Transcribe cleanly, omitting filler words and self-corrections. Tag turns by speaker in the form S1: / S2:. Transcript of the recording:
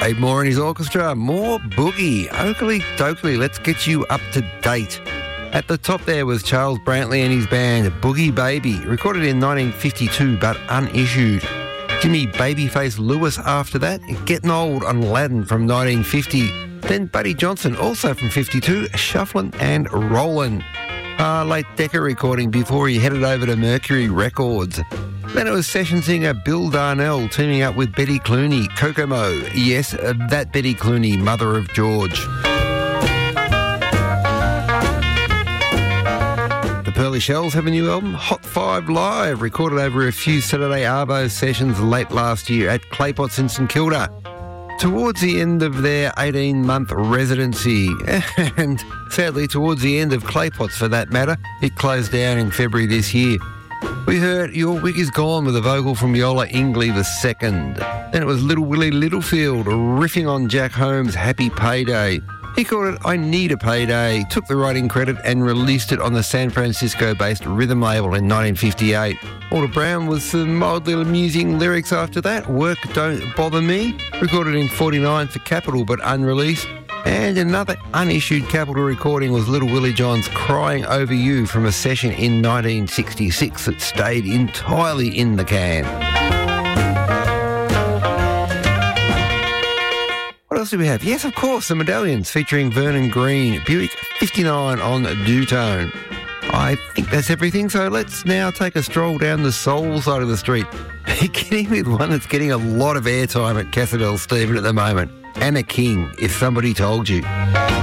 S1: Dave Moore and his orchestra, more boogie. Oakley Dokley, let's get you up to date. At the top there was Charles Brantley and his band, Boogie Baby, recorded in 1952 but unissued. Jimmy Babyface Lewis after that, Getting Old on Aladdin from 1950. Then Buddy Johnson, also from 52, Shufflin' and Rollin'. Late Decca recording before he headed over to Mercury Records. Then it was session singer Bill Darnell teaming up with Betty Clooney, Kokomo. Yes, that Betty Clooney, mother of George. The Pearly Shells have a new album, Hot 5 Live, recorded over a few Saturday Arvo sessions late last year at Claypots in St Kilda. Towards the end of their 18-month residency, and sadly towards the end of Claypots for that matter, it closed down in February this year. We heard Your Wig Is Gone with a vocal from Yola Ingley II. Then it was Little Willie Littlefield riffing on Jack Holmes' Happy Payday. He called it I Need a Payday, took the writing credit and released it on the San Francisco-based Rhythm label in 1958. Walter Brown with some mildly amusing lyrics after that. Work Don't Bother Me, recorded in 49 for Capitol but unreleased. And another unissued Capitol recording was Little Willie John's Crying Over You from a session in 1966 that stayed entirely in the can. What else do we have? Yes, of course, the Medallions featuring Vernon Green, Buick 59 on Dutone. I think that's everything, so let's now take a stroll down the soul side of the street, beginning with one that's getting a lot of airtime at Cassadell Stephen at the moment. Anna King, If Somebody Told You.